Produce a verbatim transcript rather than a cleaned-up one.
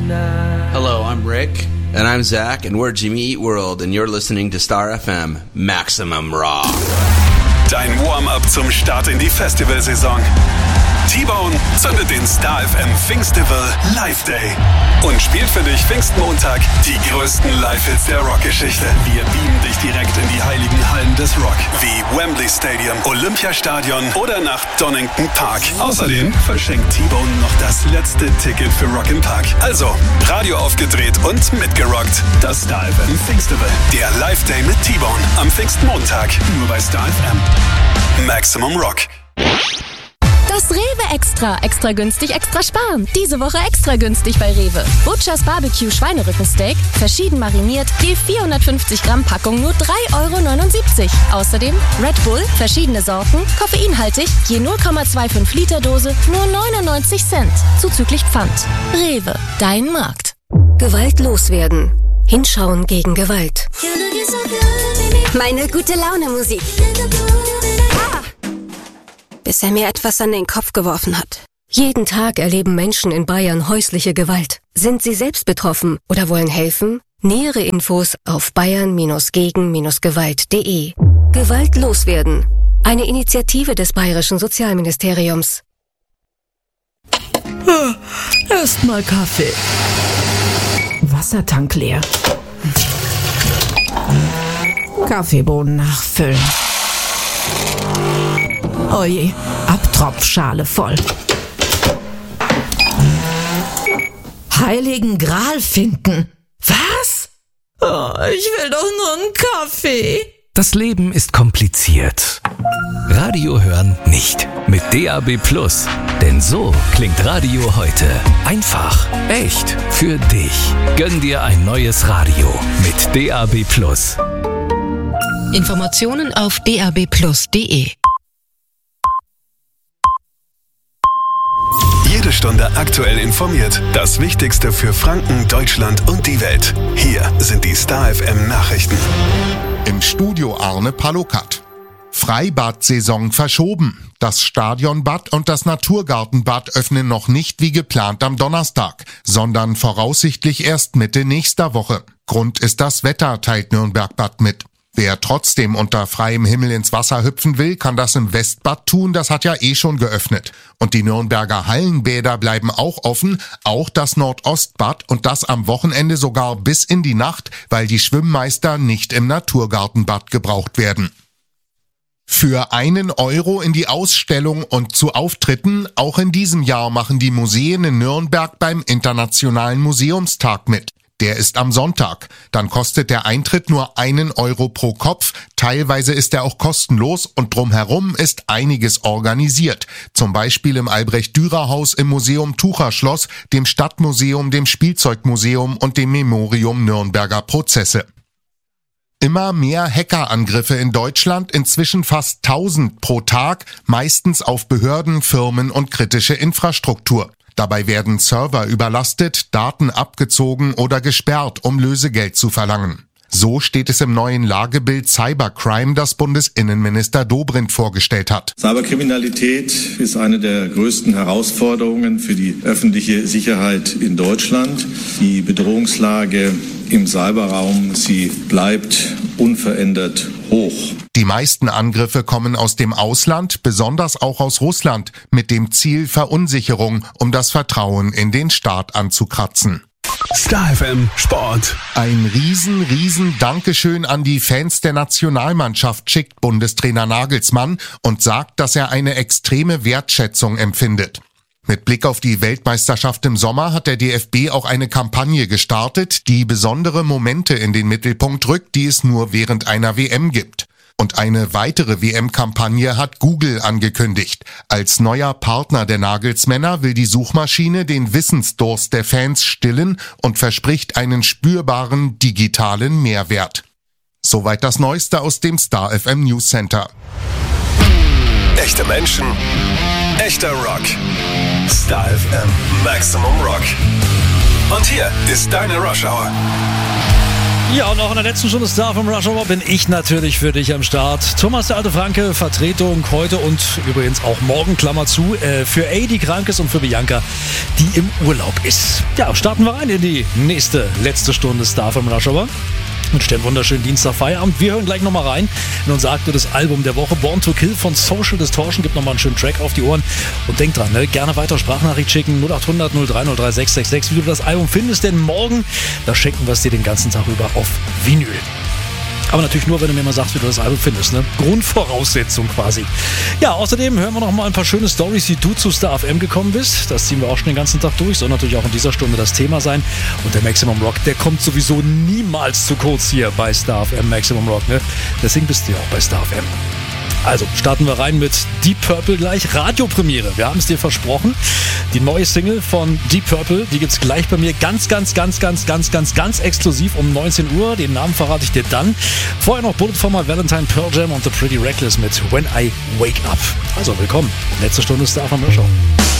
Hello, I'm Rick. And I'm Zach, and we're Jimmy Eat World, and you're listening to Star F M, Maximum Rock. Dein Warm-up zum Start in die Festivalsaison. T-Bone zündet den Star F M Pfingstival Live Day und spielt für dich Pfingstmontag die größten Live-Hits der Rockgeschichte. Wir beamen dich direkt in die heiligen Hallen des Rock, wie Wembley Stadium, Olympiastadion oder nach Donington Park. Außerdem verschenkt T-Bone noch das letzte Ticket für Rock im Park. Also, Radio aufgedreht und mitgerockt. Das Star F M Pfingstival, der Live Day mit T-Bone am Pfingstmontag, nur bei Star F M. Maximum Rock. Das Rewe Extra. Extra günstig, extra sparen. Diese Woche extra günstig bei Rewe. Butchers Barbecue Schweinerückensteak, verschieden mariniert, je vierhundertfünfzig Gramm Packung nur drei Euro neunundsiebzig. Außerdem Red Bull, verschiedene Sorten, koffeinhaltig, je null Komma fünfundzwanzig Liter Dose, nur neunundneunzig Cent. Zuzüglich Pfand. Rewe, dein Markt. Gewalt loswerden. Hinschauen gegen Gewalt. Meine gute Laune Musik. Bis er mir etwas an den Kopf geworfen hat. Jeden Tag erleben Menschen in Bayern häusliche Gewalt. Sind Sie selbst betroffen oder wollen helfen? Nähere Infos auf bayern gegen gewalt punkt de. Gewalt loswerden. Eine Initiative des Bayerischen Sozialministeriums. Erstmal Kaffee. Wassertank leer. Kaffeebohnen nachfüllen. Oje, Abtropfschale voll. Heiligen Gral finden. Was? Oh, ich will doch nur einen Kaffee. Das Leben ist kompliziert. Radio hören nicht. Mit D A B Plus. Denn so klingt Radio heute. Einfach, echt, für dich. Gönn dir ein neues Radio mit D A B Plus. Informationen auf d a b plus punkt de. Jede Stunde aktuell informiert. Das Wichtigste für Franken, Deutschland und die Welt. Hier sind die Star F M Nachrichten. Im Studio Arne Palokat. Freibad-Saison verschoben. Das Stadionbad und das Naturgartenbad öffnen noch nicht wie geplant am Donnerstag, sondern voraussichtlich erst Mitte nächster Woche. Grund ist das Wetter, teilt Nürnberg-Bad mit. Wer trotzdem unter freiem Himmel ins Wasser hüpfen will, kann das im Westbad tun, das hat ja eh schon geöffnet. Und die Nürnberger Hallenbäder bleiben auch offen, auch das Nordostbad und das am Wochenende sogar bis in die Nacht, weil die Schwimmmeister nicht im Naturgartenbad gebraucht werden. Für einen Euro in die Ausstellung und zu Auftritten, auch in diesem Jahr machen die Museen in Nürnberg beim Internationalen Museumstag mit. Der ist am Sonntag. Dann kostet der Eintritt nur einen Euro pro Kopf. Teilweise ist er auch kostenlos und drumherum ist einiges organisiert. Zum Beispiel im Albrecht-Dürer-Haus, im Museum Tucherschloss, dem Stadtmuseum, dem Spielzeugmuseum und dem Memorium Nürnberger Prozesse. Immer mehr Hackerangriffe in Deutschland, inzwischen fast tausend pro Tag, meistens auf Behörden, Firmen und kritische Infrastruktur. Dabei werden Server überlastet, Daten abgezogen oder gesperrt, um Lösegeld zu verlangen. So steht es im neuen Lagebild Cybercrime, das Bundesinnenminister Dobrindt vorgestellt hat. Cyberkriminalität ist eine der größten Herausforderungen für die öffentliche Sicherheit in Deutschland. Die Bedrohungslage im Cyberraum, sie bleibt unverändert hoch. Die meisten Angriffe kommen aus dem Ausland, besonders auch aus Russland, mit dem Ziel Verunsicherung, um das Vertrauen in den Staat anzukratzen. Star F M Sport. Ein riesen, riesen Dankeschön an die Fans der Nationalmannschaft schickt Bundestrainer Nagelsmann und sagt, dass er eine extreme Wertschätzung empfindet. Mit Blick auf die Weltmeisterschaft im Sommer hat der D F B auch eine Kampagne gestartet, die besondere Momente in den Mittelpunkt rückt, die es nur während einer W M gibt. Und eine weitere W M-Kampagne hat Google angekündigt. Als neuer Partner der Nagelsmänner will die Suchmaschine den Wissensdurst der Fans stillen und verspricht einen spürbaren digitalen Mehrwert. Soweit das Neueste aus dem Star F M News Center. Echte Menschen, echter Rock. Star F M Maximum Rock. Und hier ist deine Rush Hour. Ja, und auch in der letzten Stunde Star vom Rush Hour bin ich natürlich für dich am Start. Thomas der alte Franke, Vertretung heute und übrigens auch morgen, Klammer zu, äh, für A, die krank ist und für Bianca, die im Urlaub ist. Ja, starten wir rein in die nächste, letzte Stunde Star vom Rush Hour. Und den wunderschönen Dienstag Feierabend. Wir hören gleich nochmal rein in unser aktuelles Album der Woche. Born to Kill von Social Distortion. Gibt nochmal einen schönen Track auf die Ohren. Und denk dran, ne? Gerne weiter Sprachnachricht schicken. null acht hundert null drei null drei sechs sechs sechs. Wie du das Album findest, denn morgen, da schenken wir es dir den ganzen Tag über auf Vinyl. Aber natürlich nur, wenn du mir mal sagst, wie du das Album findest. Ne? Grundvoraussetzung quasi. Ja, außerdem hören wir noch mal ein paar schöne Storys, wie du zu Star F M gekommen bist. Das ziehen wir auch schon den ganzen Tag durch. Soll natürlich auch in dieser Stunde das Thema sein. Und der Maximum Rock, der kommt sowieso niemals zu kurz hier bei Star F M Maximum Rock. Ne? Deswegen bist du ja auch bei Star F M. Also starten wir rein mit Deep Purple gleich. Radiopremiere, wir haben es dir versprochen. Die neue Single von Deep Purple, die gibt's gleich bei mir ganz, ganz, ganz, ganz, ganz, ganz, ganz exklusiv um neunzehn Uhr. Den Namen verrate ich dir dann. Vorher noch Bullet for My Valentine, Pearl Jam und The Pretty Reckless mit When I Wake Up. Also willkommen, letzte Stunde Star von der Show.